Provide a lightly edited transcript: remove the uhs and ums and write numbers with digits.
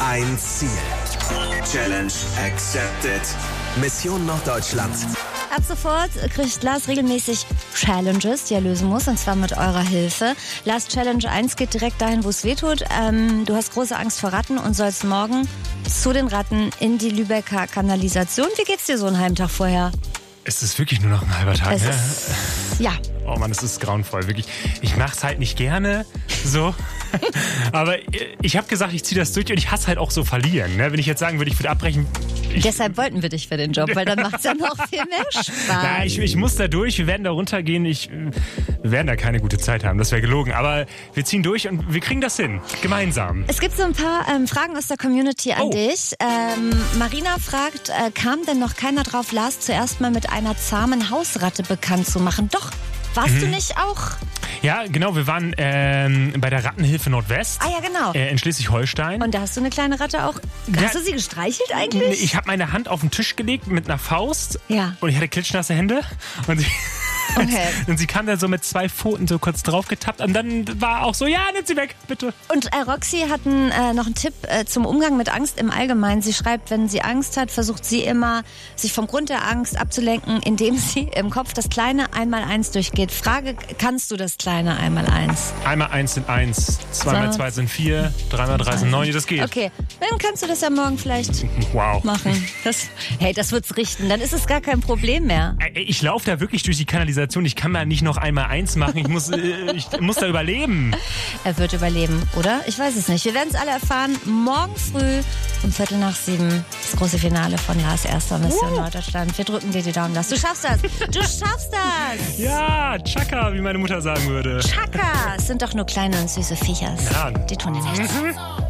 ein Ziel. Challenge accepted. Mission Norddeutschland. Ab sofort kriegt Lars regelmäßig Challenges, die er lösen muss, und zwar mit eurer Hilfe. Lars Challenge 1 geht direkt dahin, wo es weh tut. Du hast große Angst vor Ratten und sollst morgen zu den Ratten in die Lübecker Kanalisation. Wie geht's dir so einen halben Tag vorher? Es ist wirklich nur noch ein halber Tag, ne? Ja. Oh Mann, es ist grauenvoll, wirklich. Ich mach's halt nicht gerne, so. Aber ich habe gesagt, ich ziehe das durch und ich hasse halt auch so verlieren. Ne? Wenn ich jetzt sagen würde, ich würde abbrechen. Deshalb wollten wir dich für den Job, weil dann macht's ja noch viel mehr Spaß. Na, ich muss da durch, wir werden da runtergehen. Wir werden da keine gute Zeit haben, das wäre gelogen. Aber wir ziehen durch und wir kriegen das hin, gemeinsam. Es gibt so ein paar Fragen aus der Community an dich. Marina fragt, kam denn noch keiner drauf, Lars zuerst mal mit einer zahmen Hausratte bekannt zu machen? Doch, warst du nicht auch? Ja, genau, wir waren bei der Rattenhilfe Nordwest. Ah ja, genau. In Schleswig-Holstein. Und da hast du eine kleine Ratte auch. Hast du sie gestreichelt eigentlich? Ich habe meine Hand auf den Tisch gelegt mit einer Faust. Ja. Und ich hatte klitschnasse Hände. Und Okay. und sie kam dann so mit 2 Pfoten so kurz draufgetappt. Und dann war auch so, ja, nimm sie weg, bitte. Und Roxy hat noch einen Tipp zum Umgang mit Angst im Allgemeinen. Sie schreibt, wenn sie Angst hat, versucht sie immer, sich vom Grund der Angst abzulenken, indem sie im Kopf das kleine 1x1 durchgeht. Frage, kannst du das kleine 1x1? Einmal 1 sind 1, 2 mal 2 sind 4, 3 mal 3 sind 9, das geht. Okay, dann kannst du das ja morgen vielleicht machen. Das wird's richten, dann ist es gar kein Problem mehr. Ich laufe da wirklich durch die Kanalisation. Ich kann mal nicht noch einmal 1 machen. Ich muss da überleben. Er wird überleben, oder? Ich weiß es nicht. Wir werden es alle erfahren. Morgen früh um 6:45 das große Finale von Lars erster Mission Norddeutschland. Wir drücken dir die Daumen, Lars. Du schaffst das. Du schaffst das. Ja, Chaka, wie meine Mutter sagen würde. Chaka. Es sind doch nur kleine und süße Viechers. Ja. Die tun dir nichts.